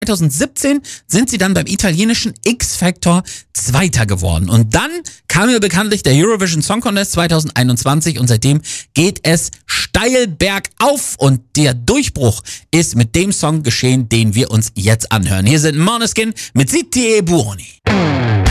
2017 sind sie dann beim italienischen X-Factor Zweiter geworden. Und dann kam ja bekanntlich der Eurovision Song Contest 2021 und seitdem geht es steil bergauf. Und der Durchbruch ist mit dem Song geschehen, den wir uns jetzt anhören. Hier sind Måneskin mit Zitti e Buoni.